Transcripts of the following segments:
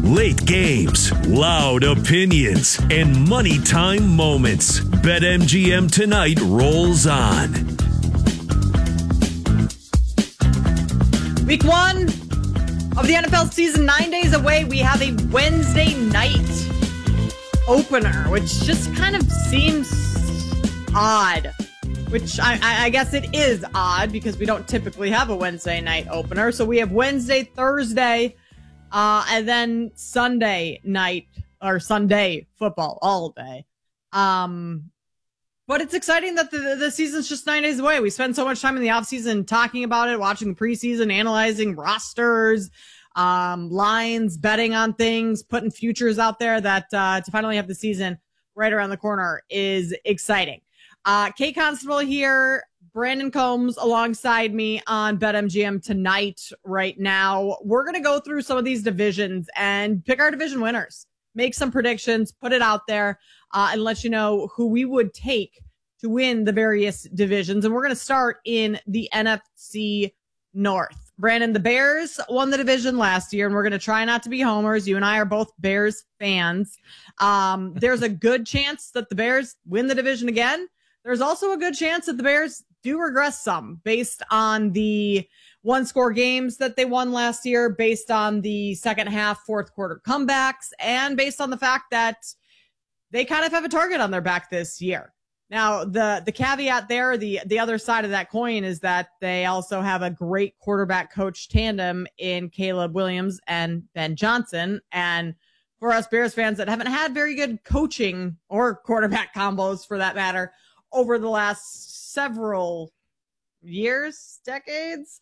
Late games, loud opinions, and money time moments. BetMGM Tonight rolls on. Week 1 of the NFL season, 9 days away. We have a Wednesday night opener, which just kind of seems odd. Which I guess it is odd because we don't typically have a Wednesday night opener. So we have Wednesday, Thursday, and then Sunday night or Sunday football all day. But it's exciting that the season's just 9 days away. We spend so much time in the offseason talking about it, watching the preseason, analyzing rosters, lines, betting on things, putting futures out there that to finally have the season right around the corner is exciting. Kate Constable here, Brandon Combs alongside me on BetMGM Tonight right now. We're going to go through some of these divisions and pick our division winners, make some predictions, put it out there, and let you know who we would take to win the various divisions. And we're going to start in the NFC North. Brandon, the Bears won the division last year, and we're going to try not to be homers. You and I are both Bears fans. There's a good chance that the Bears win the division again. There's also a good chance that the Bears do regress some based on the one-score games that they won last year, based on the second half, fourth quarter comebacks, and based on the fact that they kind of have a target on their back this year. Now, the caveat there, the other side of that coin is that they also have a great quarterback coach tandem in Caleb Williams and Ben Johnson. And for us Bears fans that haven't had very good coaching or quarterback combos for that matter over the last several years, decades,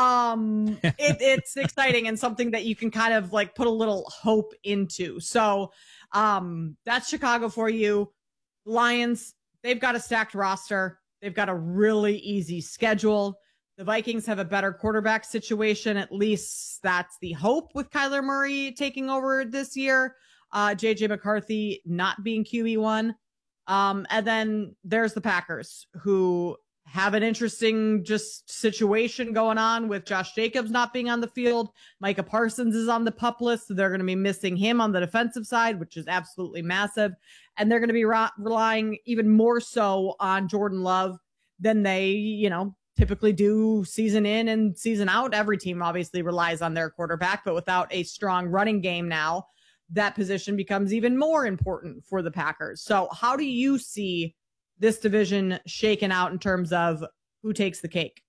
it's exciting and something that you can kind of like put a little hope into. So that's Chicago for you. Lions, they've got a stacked roster. They've got a really easy schedule. The Vikings have a better quarterback situation. At least that's the hope with Kyler Murray taking over this year. JJ McCarthy not being QB1. And then there's the Packers, who have an interesting just situation going on with Josh Jacobs not being on the field. Micah Parsons is on the PUP list, so they're going to be missing him on the defensive side, which is absolutely massive. And they're going to be relying even more so on Jordan Love than they, typically do season in and season out. Every team obviously relies on their quarterback, but without a strong running game now, that position becomes even more important for the Packers. So how do you see this division shaken out in terms of who takes the cake?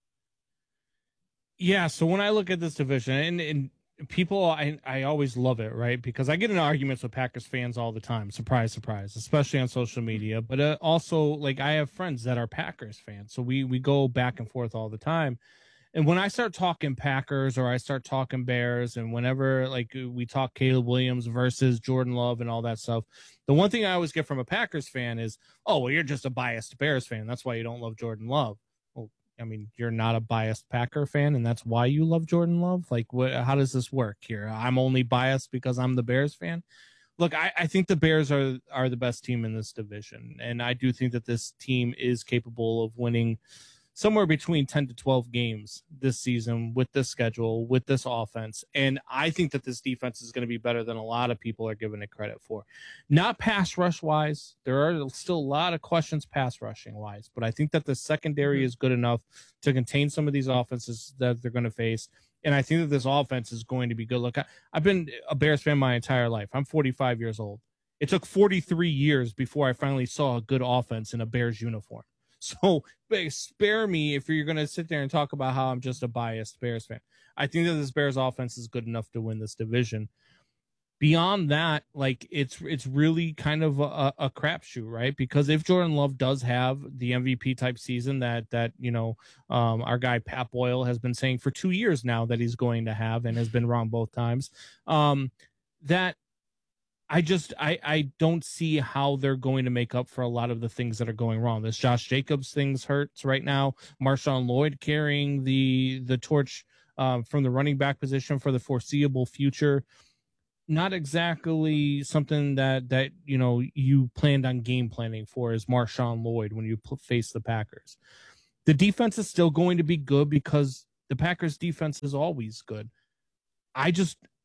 Yeah, so when I look at this division, and people, I always love it, right? Because I get in arguments with Packers fans all the time. Surprise, surprise, especially on social media. But also, like, I have friends that are Packers fans, so we go back and forth all the time. And when I start talking Packers or I start talking Bears, and whenever like we talk Caleb Williams versus Jordan Love and all that stuff, the one thing I always get from a Packers fan is, oh, well, you're just a biased Bears fan. That's why you don't love Jordan Love. Well, I mean, you're not a biased Packer fan, and that's why you love Jordan Love? Like, how does this work here? I'm only biased because I'm the Bears fan? Look, I think the Bears are the best team in this division, and I do think that this team is capable of winning somewhere between 10 to 12 games this season with this schedule, with this offense. And I think that this defense is going to be better than a lot of people are giving it credit for. Not pass rush wise. There are still a lot of questions pass rushing wise, but I think that the secondary is good enough to contain some of these offenses that they're going to face. And I think that this offense is going to be good. Look, I've been a Bears fan my entire life. I'm 45 years old. It took 43 years before I finally saw a good offense in a Bears uniform. So spare me if you're going to sit there and talk about how I'm just a biased Bears fan. I think that this Bears offense is good enough to win this division. Beyond that, like it's really kind of a crapshoot, right? Because if Jordan Love does have the MVP type season that our guy Pat Boyle has been saying for 2 years now that he's going to have and has been wrong both times, that I don't see how they're going to make up for a lot of the things that are going wrong. This Josh Jacobs things hurts right now. Marshawn Lloyd carrying the torch from the running back position for the foreseeable future. Not exactly something that you planned on game planning for as Marshawn Lloyd when you face the Packers. The defense is still going to be good because the Packers defense is always good.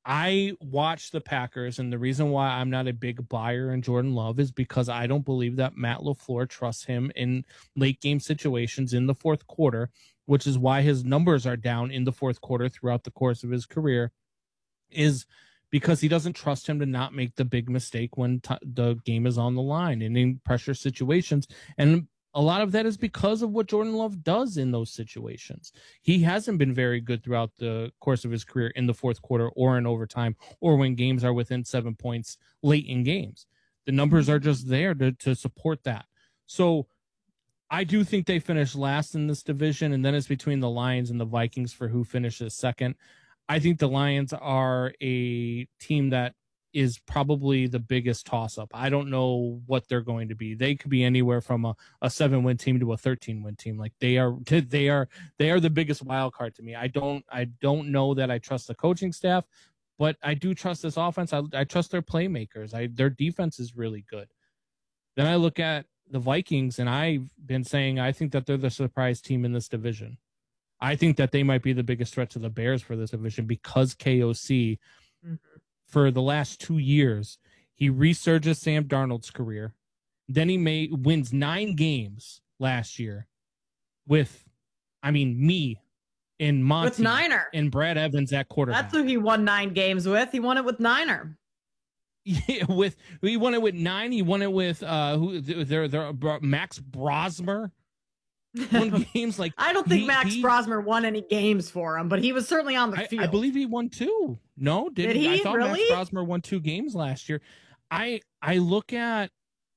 I watch the Packers, and the reason why I'm not a big buyer in Jordan Love is because I don't believe that Matt LaFleur trusts him in late game situations in the fourth quarter, which is why his numbers are down in the fourth quarter throughout the course of his career, is because he doesn't trust him to not make the big mistake when the game is on the line and in pressure situations. And a lot of that is because of what Jordan Love does in those situations. He hasn't been very good throughout the course of his career in the fourth quarter or in overtime or when games are within 7 points late in games. The numbers are just there to support that. So I do think they finish last in this division, and then it's between the Lions and the Vikings for who finishes second. I think the Lions are a team that is probably the biggest toss-up. I don't know what they're going to be. They could be anywhere from a 7-win team to a 13-win team. Like they are the biggest wild card to me. I don't know that I trust the coaching staff, but I do trust this offense. I trust their playmakers. Their defense is really good. Then I look at the Vikings, and I've been saying I think that they're the surprise team in this division. I think that they might be the biggest threat to the Bears for this division because KOC, for the last 2 years, he resurges Sam Darnold's career. Then he wins 9 games last year with, me and Monty with Niner and Brad Evans at quarterback. That's who he won 9 games with. He won it with Niner. Yeah, he won it with 9. He won it with Max Brosmer. Won games like I don't think Max Brosmer won any games for him, but he was certainly on the field. I believe he won 2. No, did he? I thought really? Max Brosmer won 2 games last year. I look at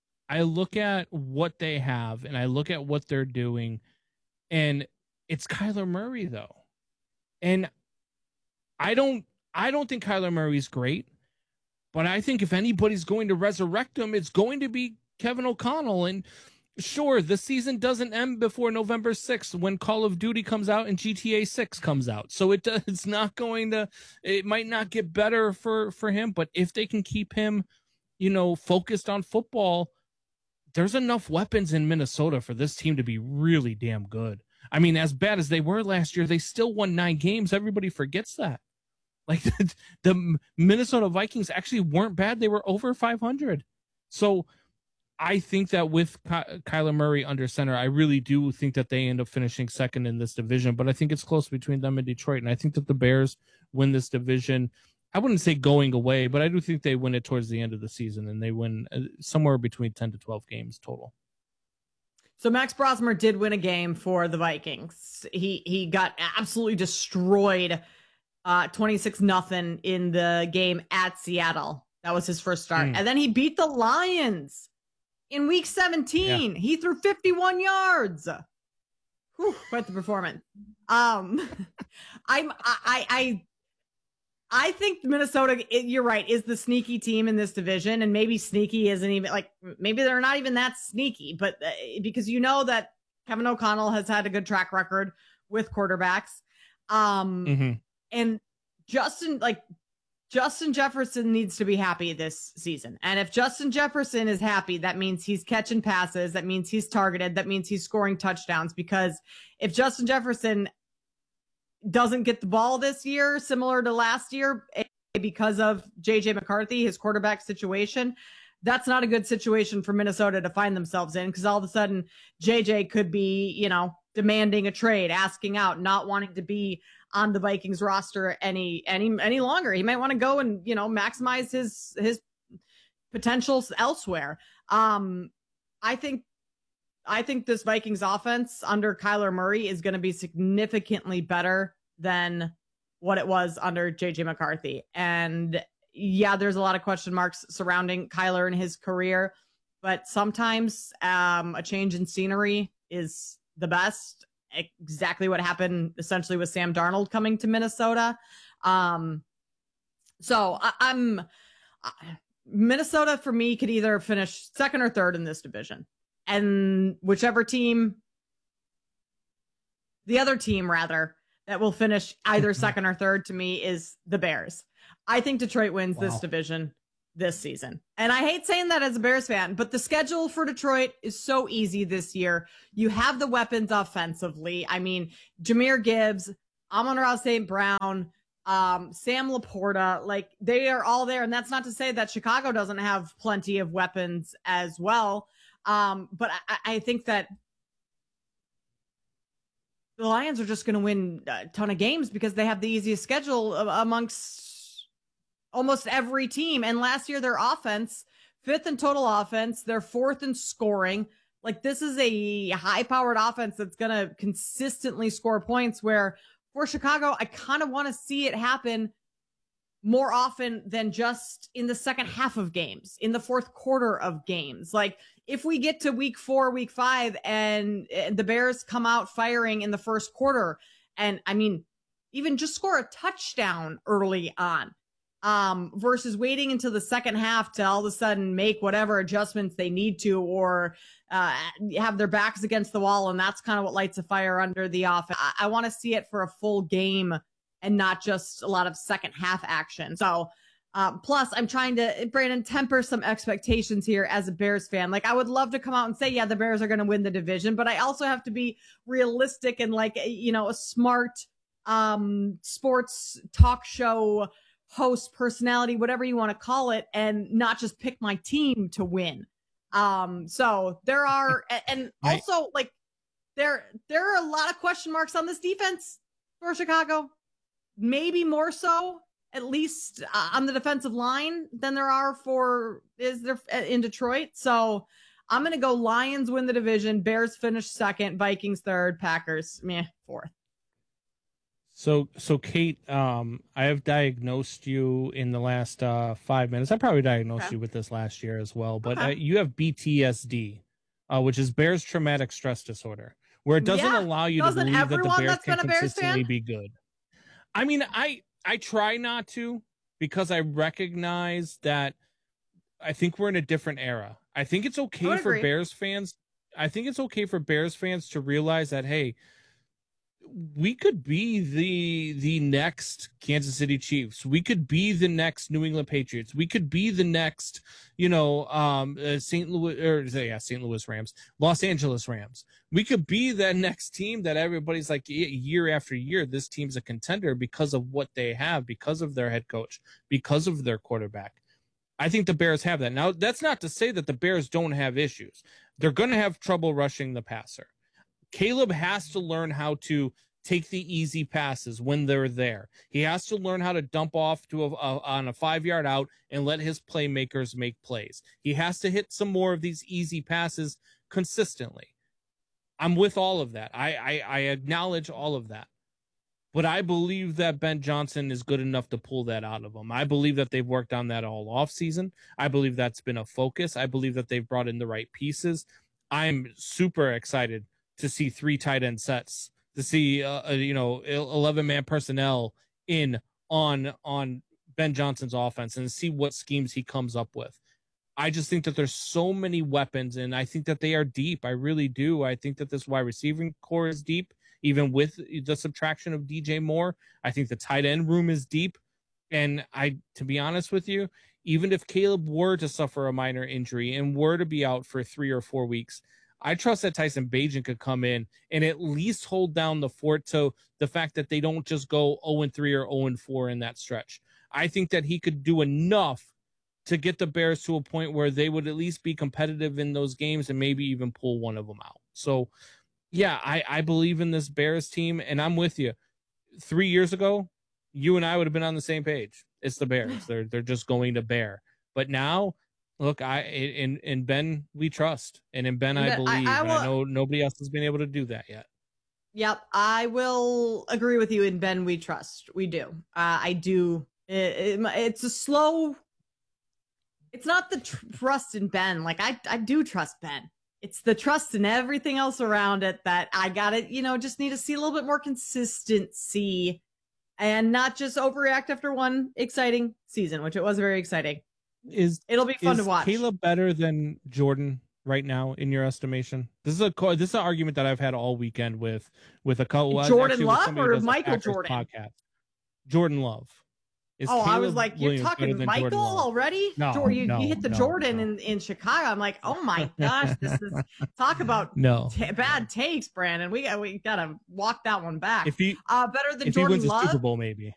what they have, and I look at what they're doing, and it's Kyler Murray though, and I don't think Kyler Murray's great, but I think if anybody's going to resurrect him, it's going to be Kevin O'Connell. And sure, the season doesn't end before November 6th when Call of Duty comes out and GTA 6 comes out. So it might not get better for him, but if they can keep him, focused on football, there's enough weapons in Minnesota for this team to be really damn good. As bad as they were last year, they still won 9 games. Everybody forgets that. Like the Minnesota Vikings actually weren't bad. They were over 500. So I think that with Kyler Murray under center, I really do think that they end up finishing second in this division, but I think it's close between them and Detroit. And I think that the Bears win this division. I wouldn't say going away, but I do think they win it towards the end of the season, and they win somewhere between 10 to 12 games total. So Max Brosmer did win a game for the Vikings. He got absolutely destroyed 26-0 in the game at Seattle. That was his first start. And then he beat the Lions. In week 17, he threw 51 yards. Whew, quite the performance. I think Minnesota, you're right, is the sneaky team in this division, and maybe sneaky isn't even maybe they're not even that sneaky, but because that Kevin O'Connell has had a good track record with quarterbacks, and Justin Jefferson needs to be happy this season. And if Justin Jefferson is happy, that means he's catching passes. That means he's targeted. That means he's scoring touchdowns. Because if Justin Jefferson doesn't get the ball this year, similar to last year, because of JJ McCarthy, his quarterback situation, that's not a good situation for Minnesota to find themselves in. Because all of a sudden, JJ could be, demanding a trade, asking out, not wanting to be on the Vikings roster any longer. He might want to go and, maximize his potentials elsewhere. I think this Vikings offense under Kyler Murray is going to be significantly better than what it was under JJ McCarthy. And yeah, there's a lot of question marks surrounding Kyler and his career, but sometimes a change in scenery is the best. Exactly what happened essentially with Sam Darnold coming to Minnesota. So Minnesota for me could either finish second or third in this division, and whichever team, the other team rather, that will finish either second or third to me is the Bears. I think Detroit wins this division this season. And I hate saying that as a Bears fan, but the schedule for Detroit is so easy this year. You have the weapons offensively. Jahmyr Gibbs, Amon-Ra St. Brown, Sam Laporta, like they are all there. And that's not to say that Chicago doesn't have plenty of weapons as well. But I think that the Lions are just going to win a ton of games because they have the easiest schedule amongst almost every team. And last year, their offense, 5th in total offense, they're 4th in scoring. Like this is a high-powered offense that's going to consistently score points, where for Chicago, I kind of want to see it happen more often than just in the second half of games, in the fourth quarter of games. Like if we get to week 4, week 5, and the Bears come out firing in the first quarter, and I mean, even just score a touchdown early on, versus waiting until the second half to all of a sudden make whatever adjustments they need to, or have their backs against the wall. And that's kind of what lights a fire under the offense. I want to see it for a full game and not just a lot of second half action. So, plus I'm trying to, Brandon, temper some expectations here as a Bears fan. Like I would love to come out and say, yeah, the Bears are going to win the division, but I also have to be realistic and like, you know, a smart, sports talk show host personality, whatever you want to call it, and not just pick my team to win. So there are, and also like there are a lot of question marks on this defense for Chicago. Maybe more so, at least on the defensive line, than there are in Detroit. So I'm going to go Lions win the division, Bears finish 2nd, Vikings 3rd, Packers 4th. So Kate, I have diagnosed you in the last 5 minutes. I probably diagnosed you with this last year as well, but you have BTSD, which is Bears traumatic stress disorder, where it doesn't allow you to believe that the Bears can consistently be good. I mean, I try not to, because I recognize that I think we're in a different era. I think it's okay for Bears fans. I think it's okay for Bears fans to realize that, hey, we could be the next Kansas City Chiefs. We could be the next New England Patriots. We could be the next, St. Louis Rams, Los Angeles Rams. We could be that next team that everybody's like, year after year, this team's a contender because of what they have, because of their head coach, because of their quarterback. I think the Bears have that. Now, that's not to say that the Bears don't have issues. They're going to have trouble rushing the passer. Caleb has to learn how to take the easy passes when they're there. He has to learn how to dump off to on a 5-yard out and let his playmakers make plays. He has to hit some more of these easy passes consistently. I'm with all of that. I acknowledge all of that. But I believe that Ben Johnson is good enough to pull that out of him. I believe that they've worked on that all offseason. I believe that's been a focus. I believe that they've brought in the right pieces. I'm super excited to see 3 tight end sets, to see 11-man personnel on Ben Johnson's offense, and see what schemes he comes up with. I just think that there's so many weapons, and I think that they are deep. I really do. I think that this wide receiving core is deep, even with the subtraction of DJ Moore. I think the tight end room is deep, and to be honest with you, even if Caleb were to suffer a minor injury and were to be out for 3 or 4 weeks, I trust that Tyson Bagent could come in and at least hold down the fort to the fact that they don't just go 0-3 or 0-4 in that stretch. I think that he could do enough to get the Bears to a point where they would at least be competitive in those games and maybe even pull one of them out. So, yeah, I believe in this Bears team, and I'm with you. 3 years ago, you and I would have been on the same page. It's the Bears. They're just going to bear. But now, look, in Ben we trust, and in Ben I believe. I know nobody else has been able to do that yet. Yep, I will agree with you. In Ben we trust. We do. I do. It's a slow. It's not the trust in Ben. Like I do trust Ben. It's the trust in everything else around it that I got it. Just need to see a little bit more consistency, and not just overreact after one exciting season, which it was very exciting. It'll be fun to watch. Caleb better than Jordan right now in your estimation? This is an argument that I've had all weekend with a couple. Jordan Love or Michael Jordan? Podcast. Jordan Love. I was like, you're talking Michael already? No, you hit the Jordan in Chicago. I'm like, oh my gosh, this is talk about bad takes, Brandon. We gotta walk that one back. If he better than if Jordan he wins Love, a Super Bowl, maybe.